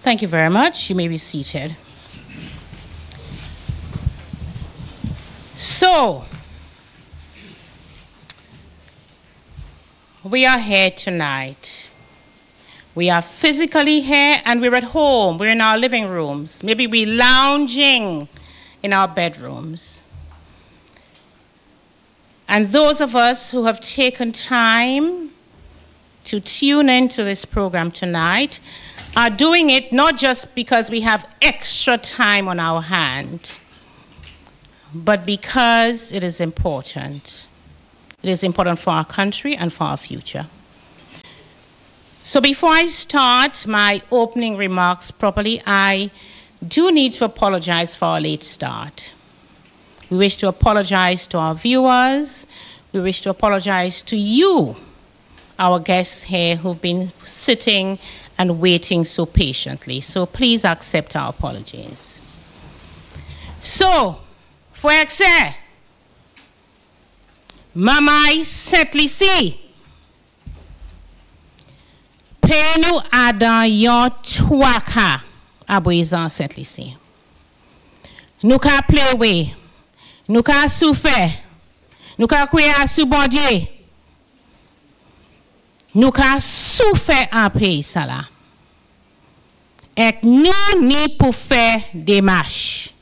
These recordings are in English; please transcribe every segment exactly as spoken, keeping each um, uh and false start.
Thank you very much. You may be seated. So, we are here tonight. We are physically here and we're at home. We're in our living rooms. Maybe we're lounging in our bedrooms. And those of us who have taken time to tune into this program tonight are doing it not just because we have extra time on our hand, but because it is important. It is important for our country and for our future. So before I start my opening remarks properly, I do need to apologize for our late start. We wish to apologize to our viewers. We wish to apologize to you, our guests here who've been sitting and waiting so patiently. So please accept our apologies. So, for exe, Mamai Setlisi, Penu Adan Yon Twaka, Aboizan Setlisi. Nuka plewe, Nuka soufe, Nuka kwea subondye, Nuka soufe en pays sala. Ek nou ni pou fè démarche.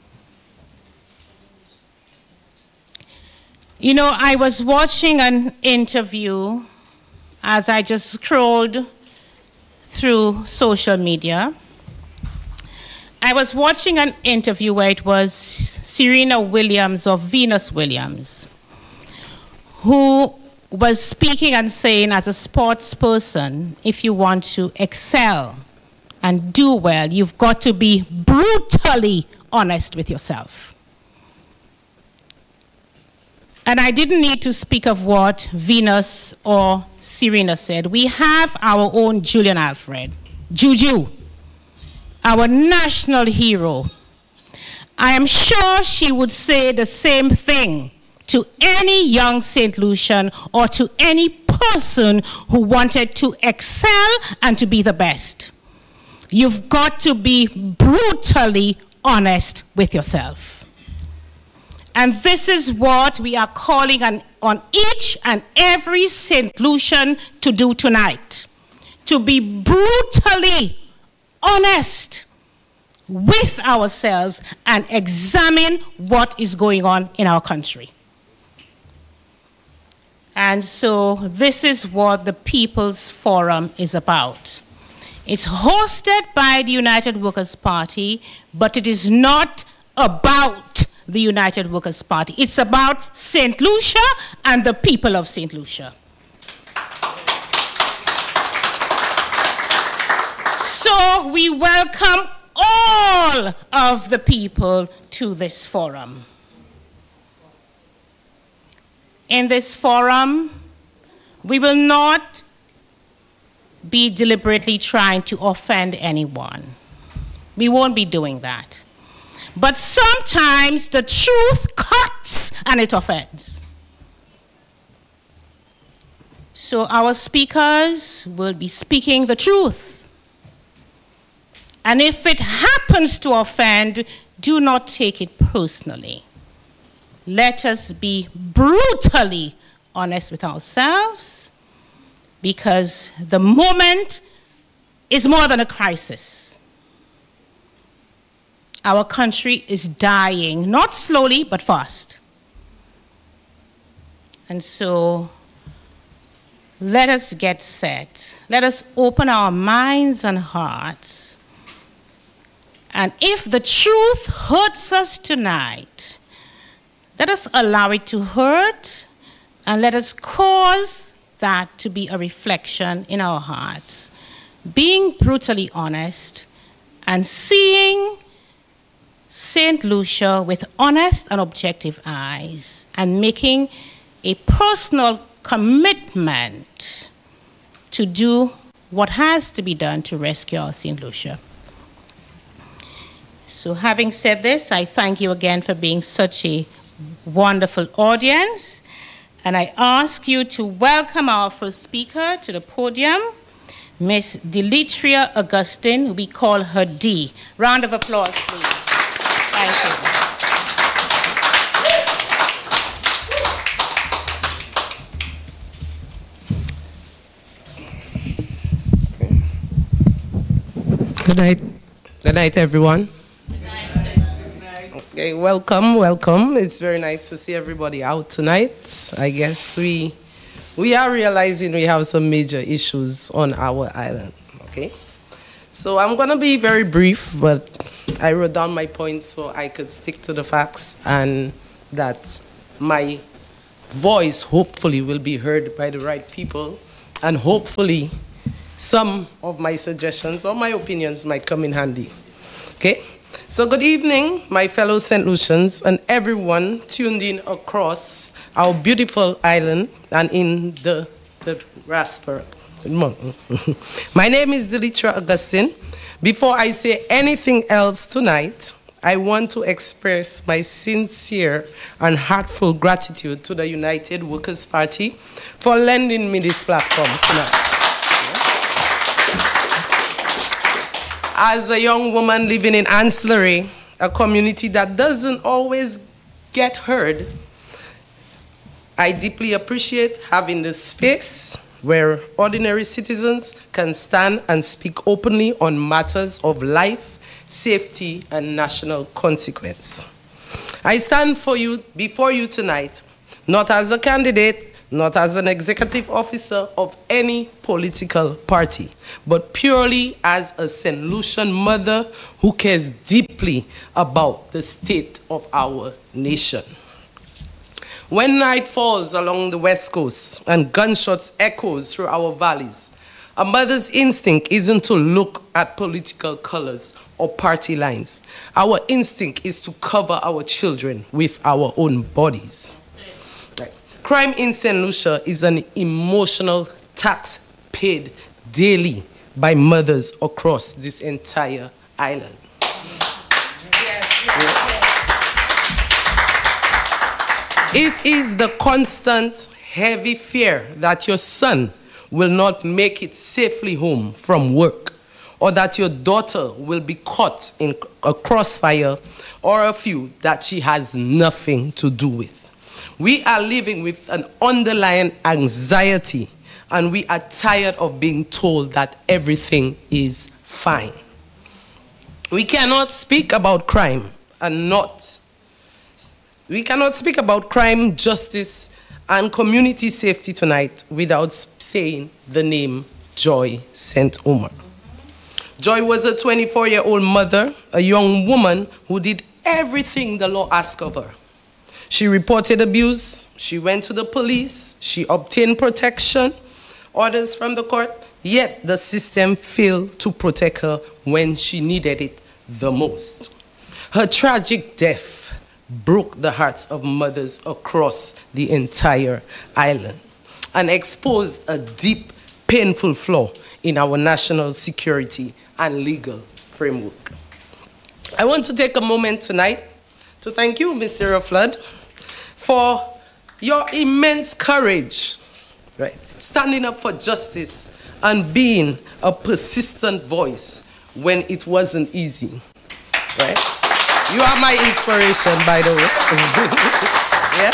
You know, I was watching an interview as I just scrolled through social media. I was watching an interview where it was Serena Williams or Venus Williams, who was speaking and saying, as a sports person, if you want to excel and do well, you've got to be brutally honest with yourself. And I didn't need to speak of what Venus or Serena said. We have our own Julian Alfred, Juju, our national hero. I am sure she would say the same thing to any young Saint Lucian or to any person who wanted to excel and to be the best. You've got to be brutally honest with yourself. And this is what we are calling on, on each and every Saint Lucian to do tonight. To be brutally honest with ourselves and examine what is going on in our country. And so this is what the People's Forum is about. It's hosted by the United Workers' Party, but it is not about the United Workers' Party. It's about Saint Lucia and the people of Saint Lucia. So we welcome all of the people to this forum. In this forum, we will not be deliberately trying to offend anyone. We won't be doing that. But sometimes the truth cuts and it offends. So our speakers will be speaking the truth. And if it happens to offend, do not take it personally. Let us be brutally honest with ourselves, because the moment is more than a crisis. Our country is dying, not slowly, but fast. And so let us get set. Let us open our minds and hearts. And if the truth hurts us tonight, let us allow it to hurt, and let us cause that to be a reflection in our hearts. Being brutally honest and seeing Saint Lucia with honest and objective eyes, and making a personal commitment to do what has to be done to rescue our Saint Lucia. So having said this, I thank you again for being such a wonderful audience, and I ask you to welcome our first speaker to the podium, Miss Deletria Augustine. We call her D. Round of applause, please. Thank you. Good night. Good night, everyone. Good night. Okay, welcome, welcome. It's very nice to see everybody out tonight. I guess we we are realizing we have some major issues on our island. Okay, so I'm gonna be very brief, but I wrote down my points so I could stick to the facts and that my voice hopefully will be heard by the right people, and hopefully some of my suggestions or my opinions might come in handy. Okay? So good evening, my fellow Saint Lucians and everyone tuned in across our beautiful island and in the, the diaspora. Good morning. My name is Deletria Augustine. Before I say anything else tonight, I want to express my sincere and heartfelt gratitude to the United Workers' Party for lending me this platform tonight. As a young woman living in Ancillary, a community that doesn't always get heard, I deeply appreciate having the space where ordinary citizens can stand and speak openly on matters of life, safety, and national consequence. I stand for you, before you tonight, not as a candidate, not as an executive officer of any political party, but purely as a Saint Lucian mother who cares deeply about the state of our nation. When night falls along the West Coast and gunshots echoes through our valleys, a mother's instinct isn't to look at political colors or party lines. Our instinct is to cover our children with our own bodies. Crime in Saint Lucia is an emotional tax paid daily by mothers across this entire island. It is the constant, heavy fear that your son will not make it safely home from work, or that your daughter will be caught in a crossfire or a feud that she has nothing to do with. We are living with an underlying anxiety, and we are tired of being told that everything is fine. We cannot speak about crime and not, we cannot speak about crime, justice, and community safety tonight without saying the name Joy Saint Omer. Joy was a twenty-four-year-old mother, a young woman who did everything the law asked of her. She reported abuse, she went to the police, she obtained protection orders from the court, yet the system failed to protect her when she needed it the most. Her tragic death broke the hearts of mothers across the entire island and exposed a deep, painful flaw in our national security and legal framework. I want to take a moment tonight to thank you, Miz Sarah Flood, for your immense courage, right? Standing up for justice and being a persistent voice when it wasn't easy, right? You are my inspiration, by the way. Yeah?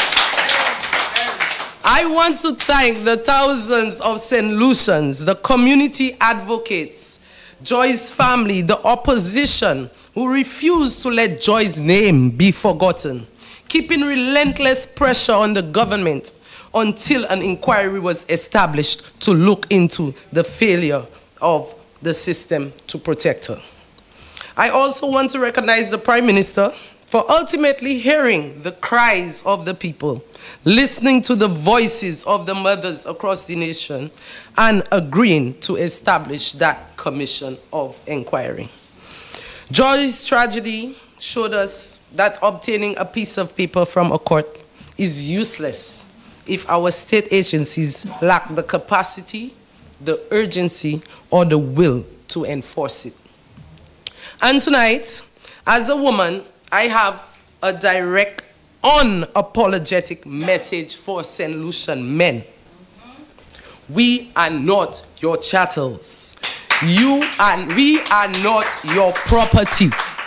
I want to thank the thousands of Saint Lucians, the community advocates, Joy's family, the opposition, who refused to let Joy's name be forgotten, keeping relentless pressure on the government until an inquiry was established to look into the failure of the system to protect her. I also want to recognize the Prime Minister for ultimately hearing the cries of the people, listening to the voices of the mothers across the nation, and agreeing to establish that commission of inquiry. Joy's tragedy showed us that obtaining a piece of paper from a court is useless if our state agencies lack the capacity, the urgency, or the will to enforce it. And tonight, as a woman, I have a direct, unapologetic message for Saint Lucian men. We are not your chattels. You and we are not your property.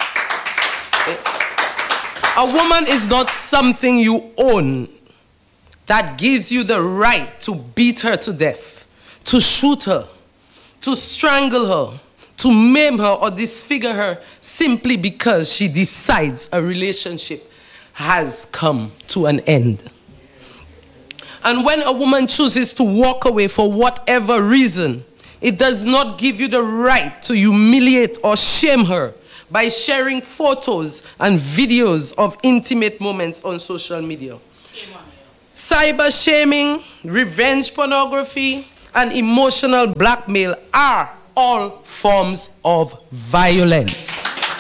A woman is not something you own that gives you the right to beat her to death, to shoot her, to strangle her, to maim her or disfigure her simply because she decides a relationship has come to an end. And when a woman chooses to walk away for whatever reason, it does not give you the right to humiliate or shame her by sharing photos and videos of intimate moments on social media. Cyber shaming, revenge pornography, and emotional blackmail are all forms of violence.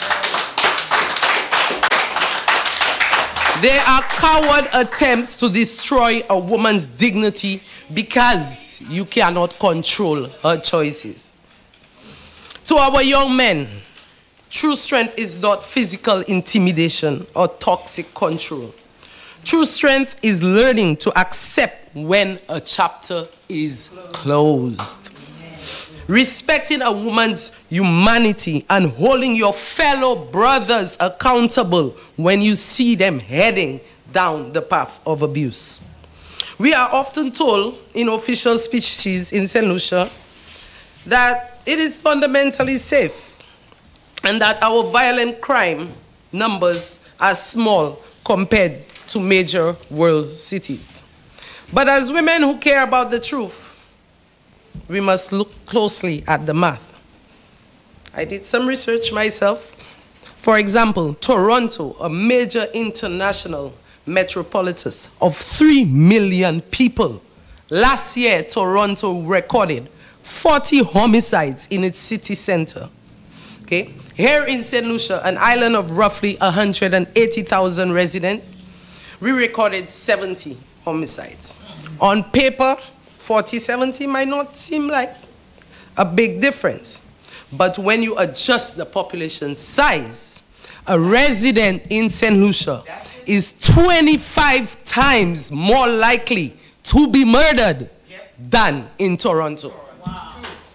They are coward attempts to destroy a woman's dignity because you cannot control her choices. To our young men, true strength is not physical intimidation or toxic control. True strength is learning to accept when a chapter is closed. Respecting a woman's humanity and holding your fellow brothers accountable when you see them heading down the path of abuse. We are often told in official speeches in Saint Lucia that it is fundamentally safe and that our violent crime numbers are small compared to major world cities. But as women who care about the truth, we must look closely at the math. I did some research myself. For example, Toronto, a major international metropolis of three million people. Last year, Toronto recorded forty homicides in its city center. Okay? Here in Saint Lucia, an island of roughly one hundred eighty thousand residents, we recorded seventy homicides. On paper, forty seventy might not seem like a big difference. But when you adjust the population size, a resident in Saint Lucia is twenty-five times more likely to be murdered than in Toronto. Wow.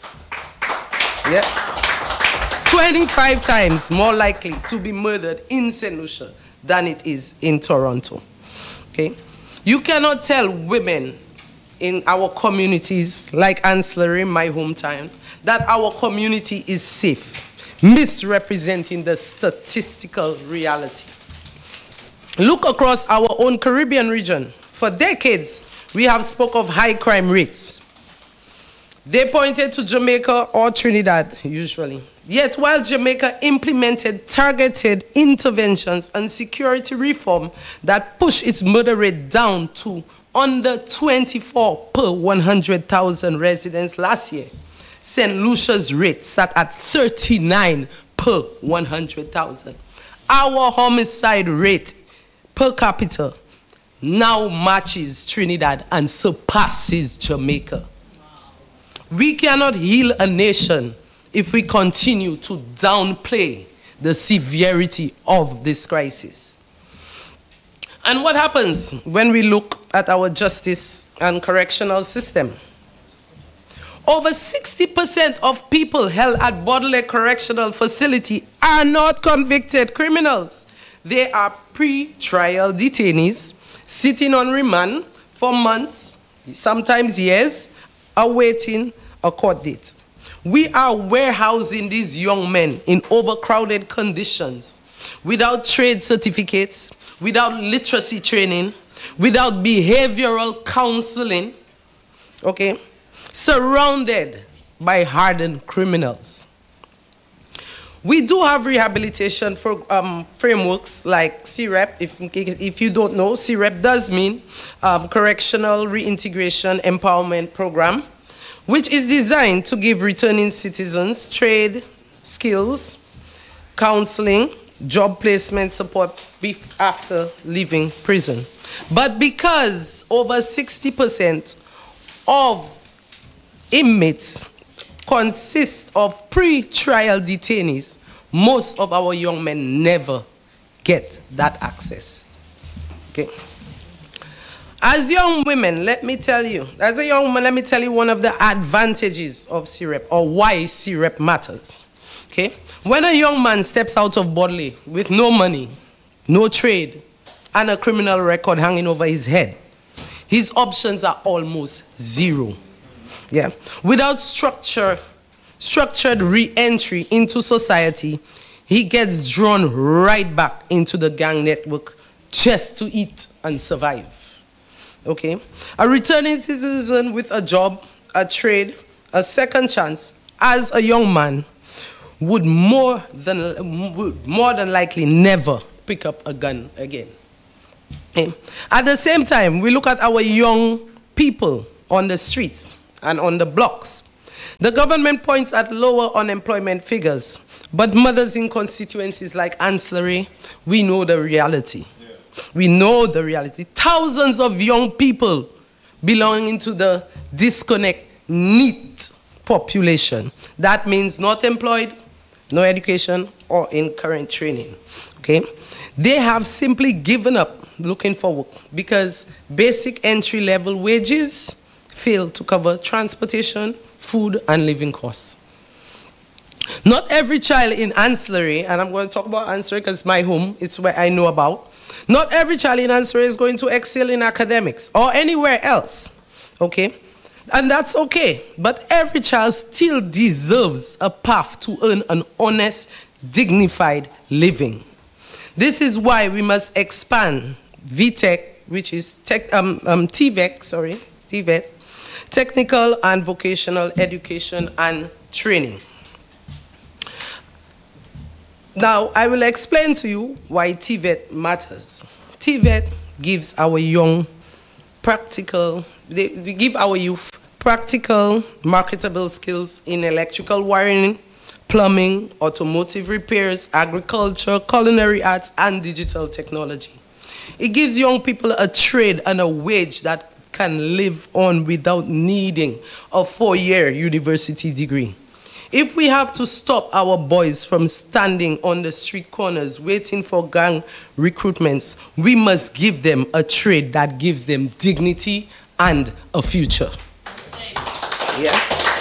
Yeah. twenty-five times more likely to be murdered in Saint Lucia than it is in Toronto. Okay? You cannot tell women in our communities, like Ancillary, my hometown, that our community is safe, misrepresenting the statistical reality. Look across our own Caribbean region. For decades, we have spoke of high crime rates. They pointed to Jamaica or Trinidad, usually. Yet, while Jamaica implemented targeted interventions and security reform that pushed its murder rate down to under twenty-four per one hundred thousand residents last year, Saint Lucia's rate sat at thirty-nine per one hundred thousand. Our homicide rate per capita now matches Trinidad and surpasses Jamaica. We cannot heal a nation if we continue to downplay the severity of this crisis. And what happens when we look at our justice and correctional system? Over sixty percent of people held at Baudelaire Correctional Facility are not convicted criminals. They are pre-trial detainees sitting on remand for months, sometimes years, awaiting a court date. We are warehousing these young men in overcrowded conditions, without trade certificates, without literacy training, without behavioral counseling, okay, surrounded by hardened criminals. We do have rehabilitation for, um, frameworks like C R E P. If, if you don't know, C R E P does mean um, Correctional Reintegration Empowerment Program, which is designed to give returning citizens trade, skills, counseling, job placement support after leaving prison. But because over sixty percent of inmates consist of pre-trial detainees, most of our young men never get that access. Okay. As young women, let me tell you, as a young woman, let me tell you one of the advantages of C R E P, or why C R E P matters. Okay? When a young man steps out of Bodley with no money, no trade, and a criminal record hanging over his head, his options are almost zero. Yeah. Without structure, structured re-entry into society, he gets drawn right back into the gang network just to eat and survive. Okay? A returning citizen with a job, a trade, a second chance, as a young man, would more than, would more than likely never pick up a gun again. Okay? At the same time, we look at our young people on the streets and on the blocks. The government points at lower unemployment figures, but mothers in constituencies like Ancillary, we know the reality. Yeah. We know the reality. Thousands of young people belonging to the disconnect NEET population. That means not employed, no education, or in current training. Okay? They have simply given up looking for work because basic entry-level wages fail to cover transportation, food, and living costs. Not every child in Ancillary, and I'm going to talk about Ancillary because it's my home, it's where I know about. Not every child in Ancillary is going to excel in academics or anywhere else, okay? And that's okay, but every child still deserves a path to earn an honest, dignified living. This is why we must expand V TEC, which is tech, um, um, T V E C, sorry, T V E T, technical and vocational education and training. Now, I will explain to you why T V E T matters. T V E T gives our young practical, they, we give our youth practical, marketable skills in electrical wiring, plumbing, automotive repairs, agriculture, culinary arts, and digital technology. It gives young people a trade and a wage that can live on without needing a four-year university degree. If we have to stop our boys from standing on the street corners waiting for gang recruitments, we must give them a trade that gives them dignity and a future. Yeah.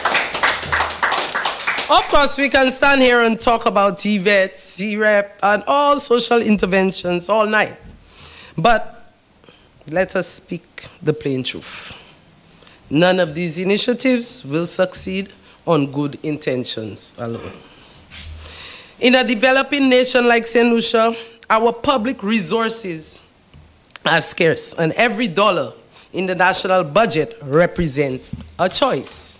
Of course, we can stand here and talk about T V E T, C R E P, and all social interventions all night. But let us speak the plain truth. None of these initiatives will succeed on good intentions alone. In a developing nation like Saint Lucia, our public resources are scarce, and every dollar in the national budget represents a choice.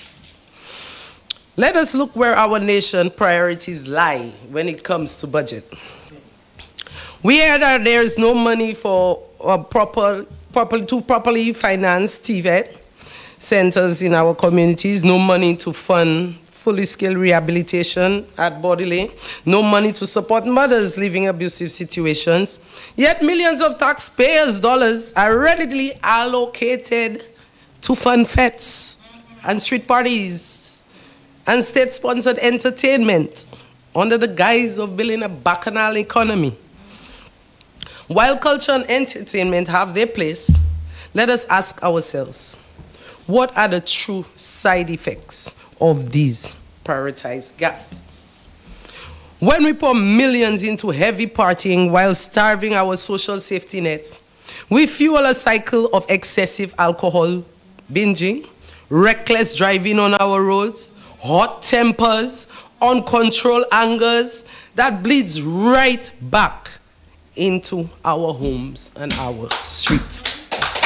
Let us look where our nation priorities lie when it comes to budget. We hear that there is no money for uh, proper, proper, to properly finance T V E T centers in our communities, no money to fund fully skilled rehabilitation at Bodley, no money to support mothers living abusive situations, yet millions of taxpayers' dollars are readily allocated to fund fetes and street parties and state-sponsored entertainment under the guise of building a bacchanal economy. While culture and entertainment have their place, let us ask ourselves, what are the true side effects of these prioritized gaps? When we pour millions into heavy partying while starving our social safety nets, we fuel a cycle of excessive alcohol binging, reckless driving on our roads, hot tempers, uncontrolled angers that bleeds right back into our homes and our streets.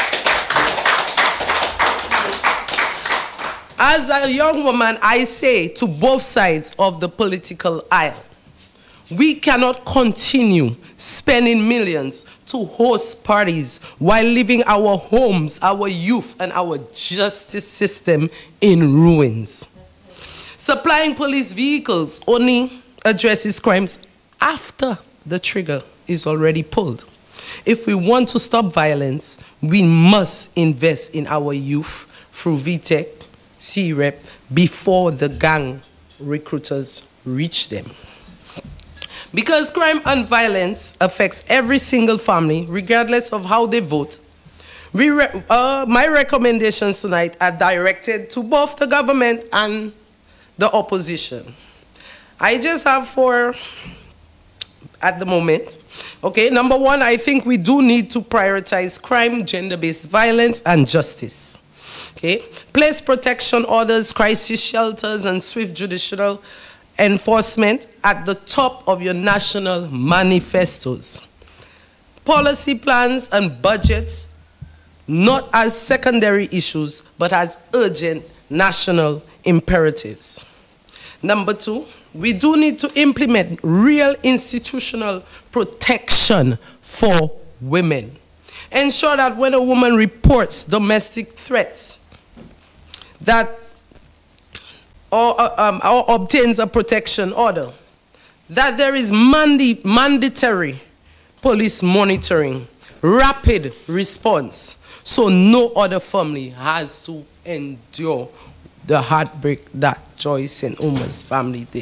As a young woman, I say to both sides of the political aisle, we cannot continue spending millions to host parties while leaving our homes, our youth, and our justice system in ruins. Supplying police vehicles only addresses crimes after the trigger is already pulled. If we want to stop violence, we must invest in our youth through V TEC, C R E P, before the gang recruiters reach them. Because crime and violence affects every single family, regardless of how they vote, We re uh, my recommendations tonight are directed to both the government and the opposition. I just have four at the moment. Okay, number one, I think we do need to prioritize crime, gender-based violence, and justice. Okay, place protection orders, crisis shelters, and swift judicial enforcement at the top of your national manifestos. Policy plans and budgets not as secondary issues, but as urgent national imperatives. Number two, we do need to implement real institutional protection for women. Ensure that when a woman reports domestic threats, that or, um, or obtains a protection order, that there is mandi mandatory police monitoring, rapid response, so no other family has to endure the heartbreak that Joyce Saint Omer's family did.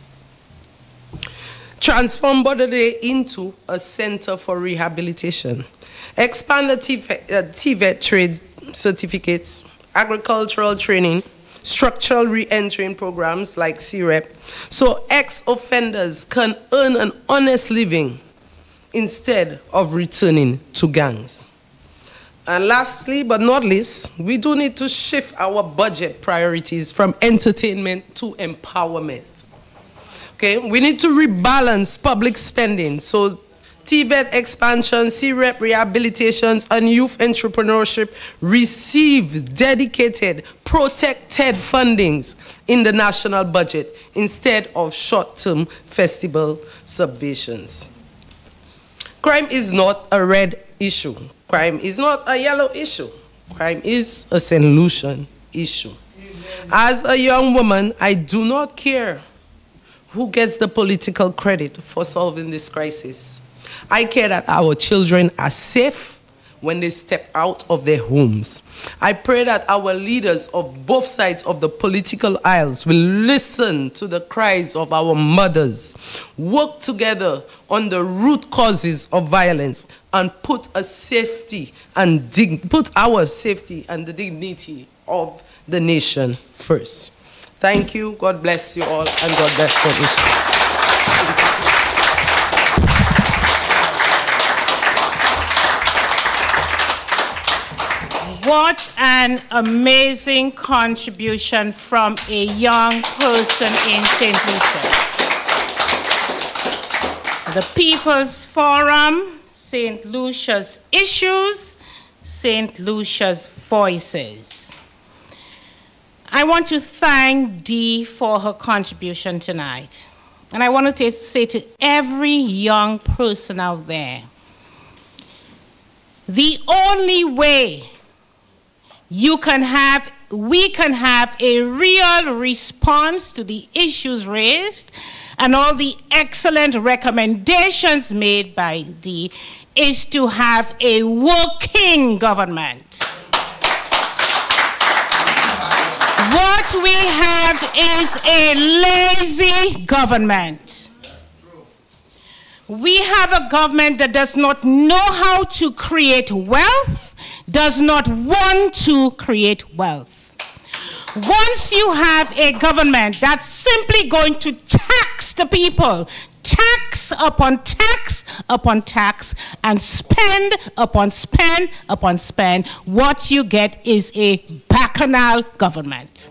Transform Bodode into a center for rehabilitation. Expand the T V E T trade certificates, agricultural training, structural re-entry programs like C R E P, so ex-offenders can earn an honest living instead of returning to gangs. And lastly, but not least, we do need to shift our budget priorities from entertainment to empowerment. Okay, we need to rebalance public spending, so T V E T expansion, C R E P rehabilitations, and youth entrepreneurship receive dedicated, protected fundings in the national budget instead of short-term festival subversions. Crime is not a red issue. Crime is not a yellow issue. Crime is a Saint Lucian issue. As a young woman, I do not care who gets the political credit for solving this crisis. I care that our children are safe when they step out of their homes. I pray that our leaders of both sides of the political aisles will listen to the cries of our mothers, work together on the root causes of violence, and put a safety and dig put our safety and the dignity of the nation first. Thank you. God bless you all, and God bless Saint Lucia. What an amazing contribution from a young person in Saint Lucia. The People's Forum, Saint Lucia's Issues, Saint Lucia's Voices. I want to thank Dee for her contribution tonight. And I want to say to every young person out there, the only way you can have, we can have a real response to the issues raised and all the excellent recommendations made by Dee is to have a working government. What we have is a lazy government. We have a government that does not know how to create wealth, does not want to create wealth. Once you have a government that's simply going to tax the people, tax upon tax upon tax, and spend upon spend upon spend, what you get is a bacchanal government.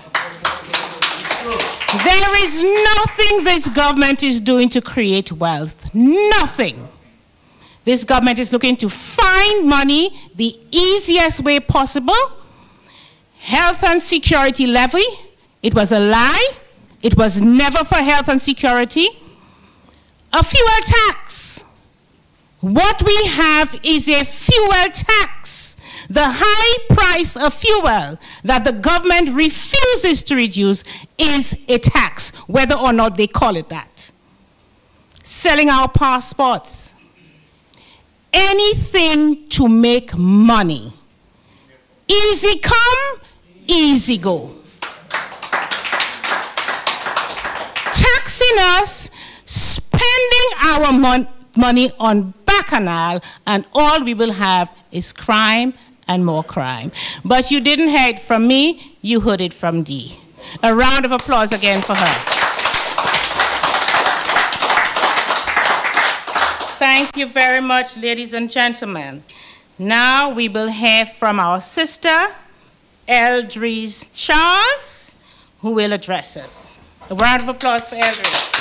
There is nothing this government is doing to create wealth. Nothing. This government is looking to find money the easiest way possible. Health and security levy, it was a lie. It was never for health and security. A fuel tax. What we have is a fuel tax. The high price of fuel that the government refuses to reduce is a tax, whether or not they call it that. Selling our passports. Anything to make money. Easy come, easy go. Taxing us, spending our mon money on bacchanal, and all we will have is crime and more crime. But you didn't hear it from me, you heard it from Dee. A round of applause again for her. Thank you very much, ladies and gentlemen. Now we will hear from our sister, Eldris Charles, who will address us. A round of applause for Eldris.